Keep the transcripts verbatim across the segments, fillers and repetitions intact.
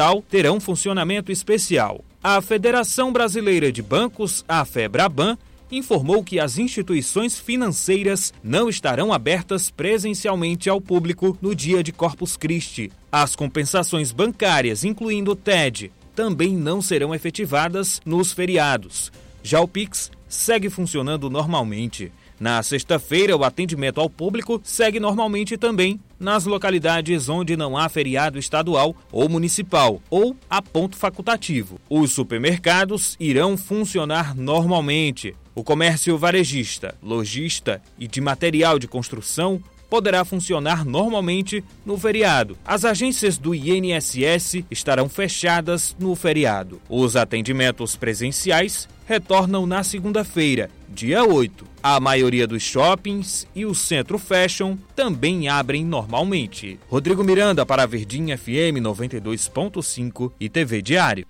capital terão funcionamento especial. A Federação Brasileira de Bancos, a FEBRABAN, informou que as instituições financeiras não estarão abertas presencialmente ao público no dia de Corpus Christi. As compensações bancárias, incluindo o T E D, também não serão efetivadas nos feriados. Já o Pix segue funcionando normalmente. Na sexta-feira, o atendimento ao público segue normalmente também nas localidades onde não há feriado estadual ou municipal ou a ponto facultativo. Os supermercados irão funcionar normalmente. O comércio varejista, lojista e de material de construção poderá funcionar normalmente no feriado. As agências do I N S S estarão fechadas no feriado. Os atendimentos presenciais retornam na segunda-feira, dia oito. A maioria dos shoppings e o Centro Fashion também abrem normalmente. Rodrigo Miranda para a Verdinha F M noventa e dois ponto cinco e T V Diário.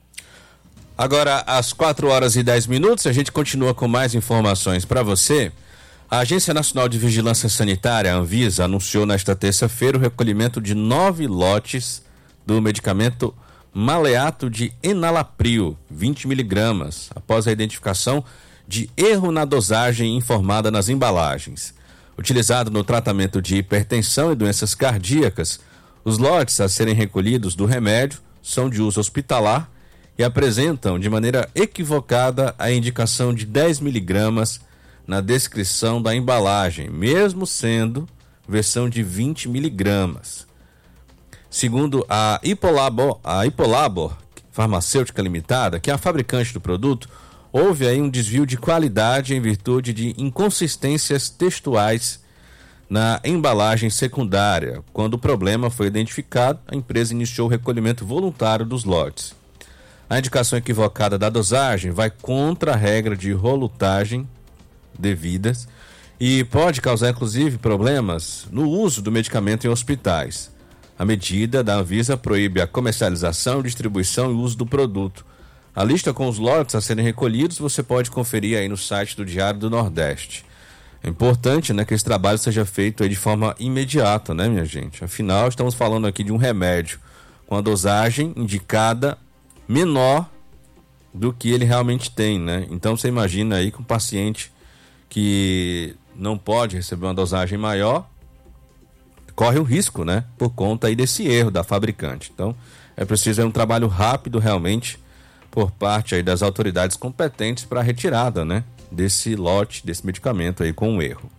Agora, às quatro horas e dez minutos, a gente continua com mais informações para você. A Agência Nacional de Vigilância Sanitária, a Anvisa, anunciou nesta terça-feira o recolhimento de nove lotes do medicamento maleato de enalapril, vinte miligramas, após a identificação de erro na dosagem informada nas embalagens. Utilizado no tratamento de hipertensão e doenças cardíacas, os lotes a serem recolhidos do remédio são de uso hospitalar e apresentam de maneira equivocada a indicação de dez miligramas na descrição da embalagem, mesmo sendo versão de vinte miligramas. Segundo a Hipolabor, a Hipolabor Farmacêutica Limitada, que é a fabricante do produto, houve aí um desvio de qualidade em virtude de inconsistências textuais na embalagem secundária. Quando o problema foi identificado, a empresa iniciou o recolhimento voluntário dos lotes. A indicação equivocada da dosagem vai contra a regra de rolutagem devidas e pode causar inclusive problemas no uso do medicamento em hospitais. A medida da Anvisa proíbe a comercialização, distribuição e uso do produto. A lista com os lotes a serem recolhidos você pode conferir aí no site do Diário do Nordeste. É importante, né, que esse trabalho seja feito aí de forma imediata, né, minha gente? Afinal, estamos falando aqui de um remédio com a dosagem indicada menor do que ele realmente tem, né? Então você imagina aí que um paciente que não pode receber uma dosagem maior corre um risco, né? Por conta aí desse erro da fabricante. Então é preciso um trabalho rápido realmente por parte aí das autoridades competentes para a retirada, né, desse lote, desse medicamento aí com um erro.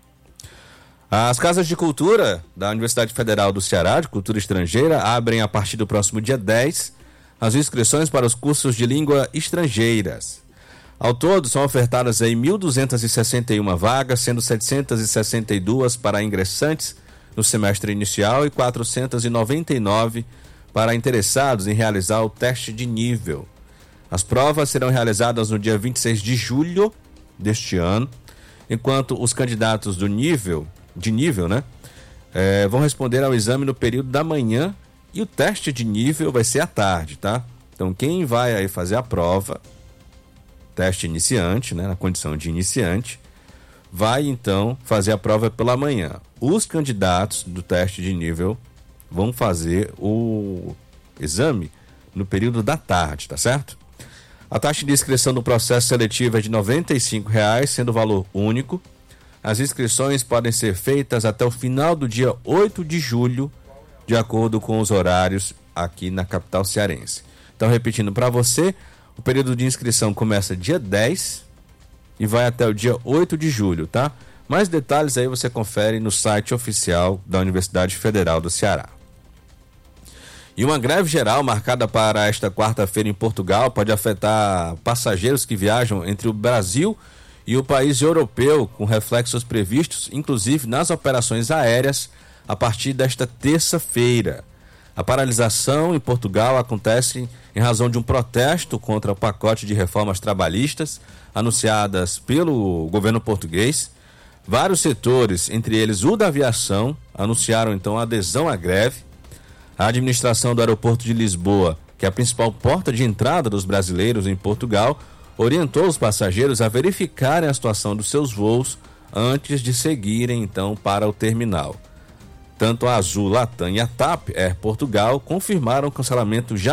As casas de cultura da Universidade Federal do Ceará, de cultura estrangeira, abrem a partir do próximo dia dez as inscrições para os cursos de língua estrangeiras. Ao todo, são ofertadas aí mil duzentas e sessenta e uma vagas, sendo setecentas e sessenta e duas para ingressantes no semestre inicial e quatrocentas e noventa e nove para interessados em realizar o teste de nível. As provas serão realizadas no dia vinte e seis de julho deste ano, enquanto os candidatos do nível, de nível, né, é, vão responder ao exame no período da manhã e o teste de nível vai ser à tarde, tá? Então quem vai aí fazer a prova, teste iniciante, né, na condição de iniciante, vai então fazer a prova pela manhã. Os candidatos do teste de nível vão fazer o exame no período da tarde, tá certo? A taxa de inscrição no processo seletivo é de noventa e cinco reais, sendo valor único. As inscrições podem ser feitas até o final do dia oito de julho, de acordo com os horários aqui na capital cearense. Então, repetindo para você, o período de inscrição começa dia dez e vai até o dia oito de julho, tá? Mais detalhes aí você confere no site oficial da Universidade Federal do Ceará. E uma greve geral marcada para esta quarta-feira em Portugal pode afetar passageiros que viajam entre o Brasil e o país europeu, com reflexos previstos, inclusive nas operações aéreas, a partir desta terça-feira. A paralisação em Portugal acontece em razão de um protesto contra o pacote de reformas trabalhistas anunciadas pelo governo português. Vários setores, entre eles o da aviação, anunciaram então adesão à greve. A administração do aeroporto de Lisboa, que é a principal porta de entrada dos brasileiros em Portugal, orientou os passageiros a verificarem a situação dos seus voos antes de seguirem então para o terminal. Tanto a Azul, Latam e a TAP Air Portugal confirmaram o cancelamento já